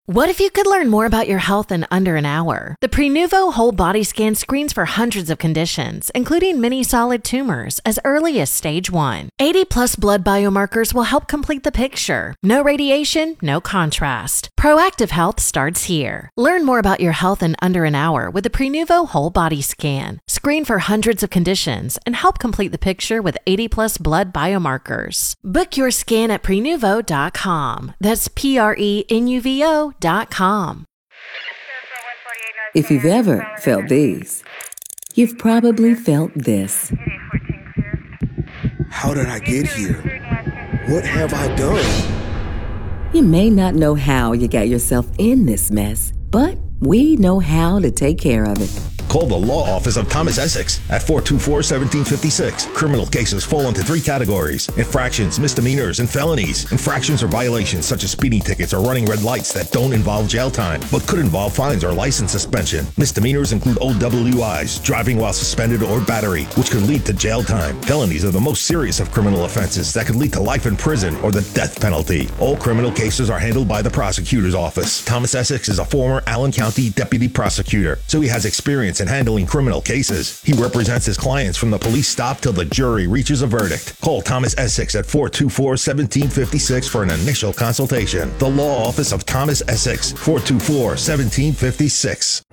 What if you could learn more about your health in under an hour? The Prenuvo Whole Body Scan screens for hundreds of conditions, including many solid tumors, as early as stage 1. 80-plus blood biomarkers will help complete the picture. No radiation, no contrast. Proactive health starts here. Learn more about your health in under an hour with the Prenuvo Whole Body Scan. Screen for hundreds of conditions and help complete the picture with 80-plus blood biomarkers. Book your scan at Prenuvo.com. That's Prenuvo.com. If you've ever felt these, you've probably felt this. How did I get here? What have I done? You may not know how you got yourself in this mess, but we know how to take care of it. Call the law office of Thomas Essex at 424-1756. Criminal cases fall into 3 categories: infractions, misdemeanors, and felonies. Infractions are violations such as speeding tickets or running red lights that don't involve jail time, but could involve fines or license suspension. Misdemeanors include OWIs, driving while suspended, or battery, which could lead to jail time. Felonies are the most serious of criminal offenses that could lead to life in prison or the death penalty. All criminal cases are handled by the prosecutor's office. Thomas Essex is a former Allen County deputy prosecutor, so he has experience in handling criminal cases. He represents his clients from the police stop till the jury reaches a verdict. Call Thomas Essex at 424-1756 for an initial consultation. The law office of Thomas Essex, 424-1756.